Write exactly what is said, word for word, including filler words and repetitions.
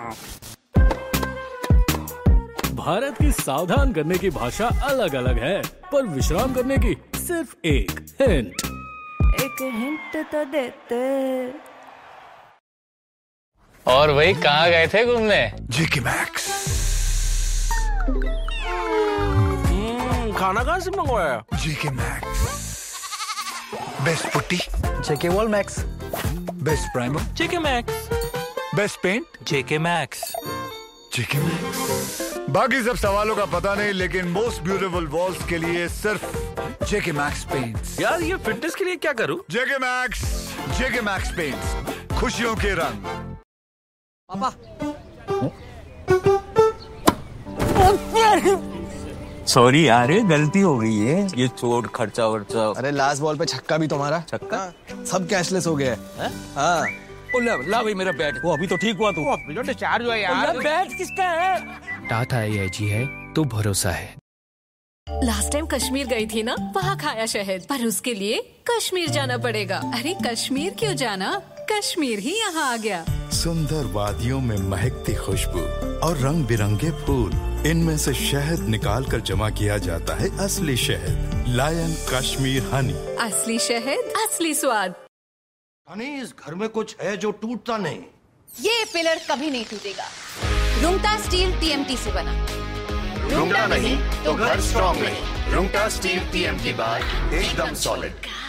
भारत की सावधान करने की भाषा अलग अलग है, पर विश्राम करने की सिर्फ एक हिंट। एक हिंट तो देते। और वही कहाँ गए थे घूमने? जेके मैक्स। खाना कहाँ से मंगवाया? जेके मैक्स। बेस्ट पुट्टी जेके वॉल मैक्स। बेस्ट प्राइमर जेके मैक्स। बेस्ट पेंट जेके मैक्स। जेके मैक्स। बाकी सब सवालों का पता नहीं, लेकिन मोस्ट ब्यूटीफुल वॉल्स के लिए सिर्फ जेके मैक्स पेंट्स। यार ये फिटनेस के लिए क्या करूं? जेके मैक्स। जेके मैक्स पेंट्स, खुशियों के रंग। पापा सॉरी यार, गलती हो गई है। ये चोट खर्चा वर्चा। अरे लास्ट बॉल पे छक्का भी तुम्हारा। छक्का? सब कैशलेस हो गया है। हाँ ला, ला भाई मेरा बैट। वो अभी तो ठीक हुआ तू। डिस्चार्ज हुआ यार। बैट किसका है? टाटा एआईजी है तो भरोसा है। लास्ट टाइम कश्मीर गई थी ना, वहाँ खाया शहद, पर उसके लिए कश्मीर जाना पड़ेगा। अरे कश्मीर क्यों जाना, कश्मीर ही यहाँ आ गया। सुंदर वादियों में महकती खुशबू और रंग बिरंगे फूल, इनमें से शहद निकाल कर जमा किया जाता है असली शहद। लायन कश्मीर हनी। असली शहद, असली स्वाद। हनी, इस घर में कुछ है जो टूटता नहीं। ये पिलर कभी नहीं टूटेगा। रुंगटा स्टील टीएमटी से बना। रुंगटा नहीं तो घर स्ट्रॉन्ग नहीं। रुंगटा स्टील टीएमटी बार एकदम सॉलिड।